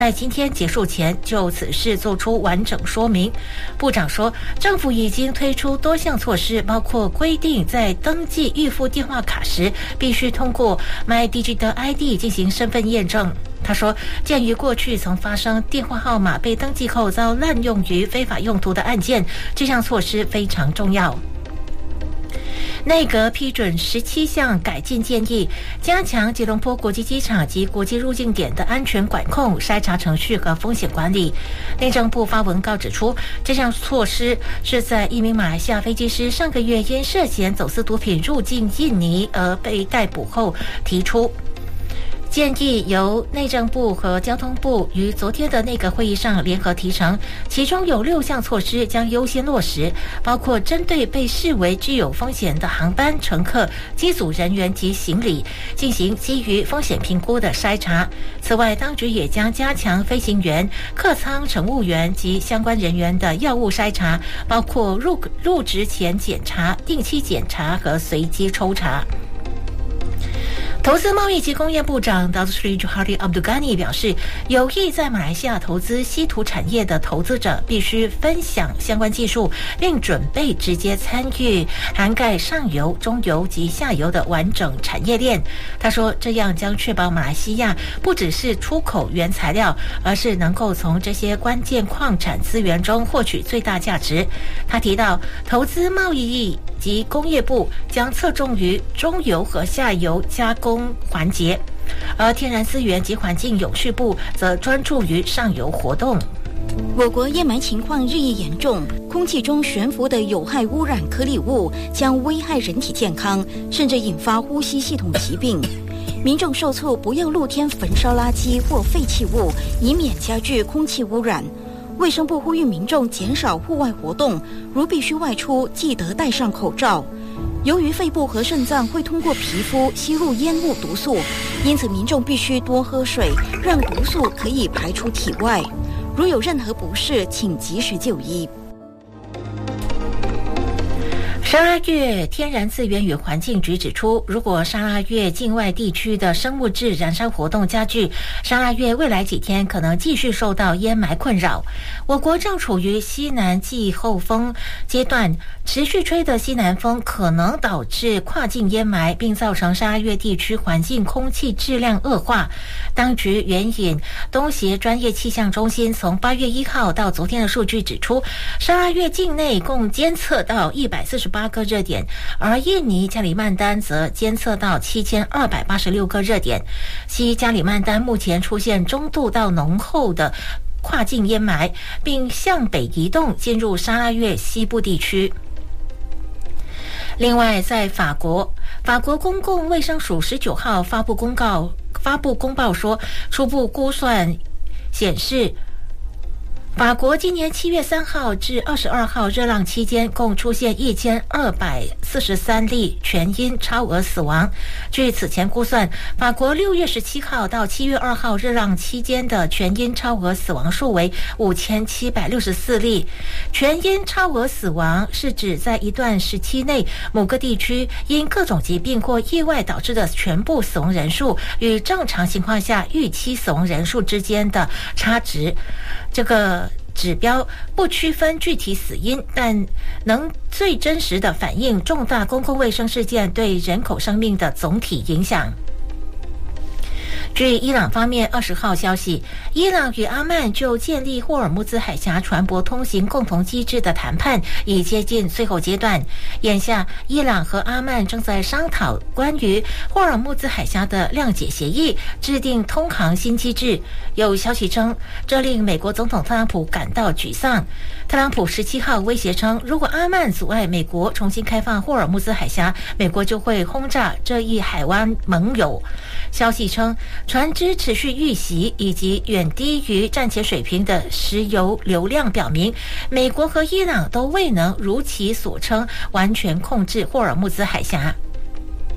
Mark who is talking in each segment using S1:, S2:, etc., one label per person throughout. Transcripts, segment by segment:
S1: 在今天结束前就此事做出完整说明。部长说，政府已经推出多项措施，包括规定在登记预付电话卡时必须通过 MyDigital ID 进行身份验证。他说，鉴于过去曾发生电话号码被登记后遭滥用于非法用途的案件，这项措施非常重要。内阁批准17项改进建议，加强吉隆坡国际机场及国际入境点的安全管控、筛查程序和风险管理。内政部发文告指出，这项措施是在一名马来西亚飞机师上个月因涉嫌走私毒品入境印尼而被逮捕后提出。建议由内政部和交通部于昨天的内阁会议上联合提成，其中有6项措施将优先落实，包括针对被视为具有风险的航班乘客、机组人员及行李进行基于风险评估的筛查。此外，当局也将加强飞行员、客舱乘务员及相关人员的药物筛查，包括入职前检查、定期检查和随机抽查。投资贸易及工业部长 Datuk Seri Johari Abdul Ghani 表示，有意在马来西亚投资稀土产业的投资者必须分享相关技术，并准备直接参与涵盖上游、中游及下游的完整产业链。他说，这样将确保马来西亚不只是出口原材料，而是能够从这些关键矿产资源中获取最大价值。他提到，投资贸易及工业部将侧重于中游和下游加工环节，而天然资源及环境永续部则专注于上游活动。
S2: 我国烟霾情况日益严重，空气中悬浮的有害污染颗粒物将危害人体健康，甚至引发呼吸系统疾病。民众受促不要露天焚烧垃圾或废弃物，以免加剧空气污染。卫生部呼吁民众减少户外活动，如必须外出，记得戴上口罩。由于肺部和肾脏会通过皮肤吸入烟雾毒素，因此民众必须多喝水，让毒素可以排出体外。如有任何不适，请及时就医。
S1: 沙拉越天然资源与环境局指出，如果沙拉越境外地区的生物质燃烧活动加剧，沙拉越未来几天可能继续受到烟霾困扰。我国正处于西南季候风阶段，持续吹的西南风可能导致跨境烟霾，并造成沙拉越地区环境空气质量恶化。当局援引东协专业气象中心从8月1号到昨天的数据指出，沙拉越境内共监测到148个热点，而印尼加里曼丹则监测到7286个热点。西加里曼丹目前出现中度到浓厚的跨境烟霾，并向北移动进入沙拉越西部地区。另外，在法国公共卫生署19号发布公报说，初步估算显示，法国今年7月3号至22号热浪期间，共出现1243例全因超额死亡。据此前估算，法国6月17号到7月2号热浪期间的全因超额死亡数为5764例。全因超额死亡是指在一段时期内，某个地区因各种疾病或意外导致的全部死亡人数与正常情况下预期死亡人数之间的差值。这个指标不区分具体死因，但能最真实地反映重大公共卫生事件对人口生命的总体影响。据伊朗方面20号消息，伊朗与阿曼就建立霍尔木兹海峡船舶通行共同机制的谈判已接近最后阶段。眼下，伊朗和阿曼正在商讨关于霍尔木兹海峡的谅解协议，制定通航新机制。有消息称，这令美国总统特朗普感到沮丧。特朗普17号威胁称，如果阿曼阻碍美国重新开放霍尔木兹海峡，美国就会轰炸这一海湾盟友。消息称，船只持续遇袭以及远低于战前水平的石油流量表明，美国和伊朗都未能如其所称完全控制霍尔木兹海峡。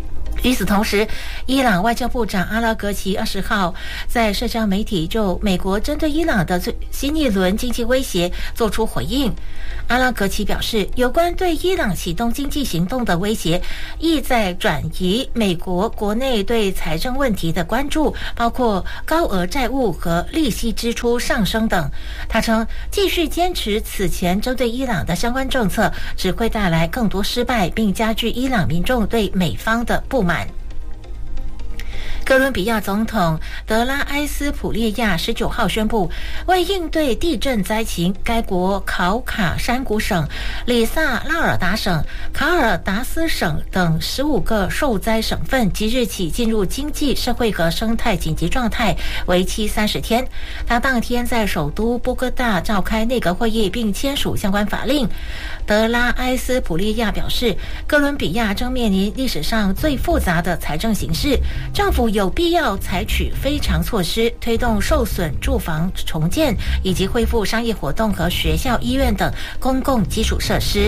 S1: 与此同时，伊朗外交部长阿拉格齐20号在社交媒体就美国针对伊朗的新一轮经济威胁做出回应。阿拉格齐表示，有关对伊朗启动经济行动的威胁，意在转移美国国内对财政问题的关注，包括高额债务和利息支出上升等。他称，继续坚持此前针对伊朗的相关政策，只会带来更多失败，并加剧伊朗民众对美方的不满。哥伦比亚总统德拉埃斯普列亚19号宣布，为应对地震灾情，该国考卡山谷省、里萨拉尔达省、卡尔达斯省等15个受灾省份即日起进入经济社会和生态紧急状态，为期30天。他当天在首都波哥大召开内阁会议，并签署相关法令。德拉埃斯普列亚表示，哥伦比亚正面临历史上最复杂的财政形势，政府有必要采取非常措施，推动受损住房重建，以及恢复商业活动和学校、医院等公共基础设施。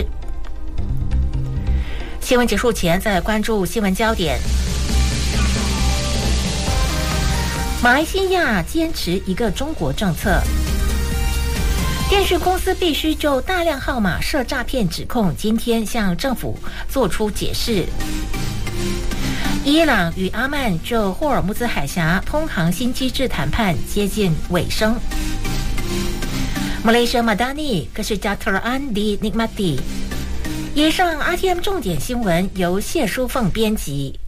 S1: 新闻结束前，再来关注新闻焦点。马来西亚坚持一个中国政策，电讯公司必须就大量号码涉诈骗指控，今天向政府做出解释。伊朗与阿曼就霍尔木兹海峡通航新机制谈判接近尾声。Malaysia Madani Kesejahteraan di Nikmati。以上 RTM 重点新闻由谢淑凤编辑。